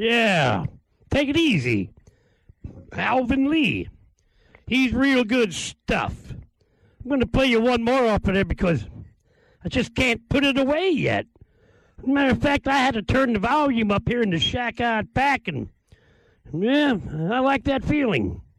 Yeah, take it easy. Alvin Lee. He's real good stuff. I'm going to play you one more off of there because I just can't put it away yet. Matter of fact, I had to turn the volume up here in the shack out back, and yeah, I like that feeling.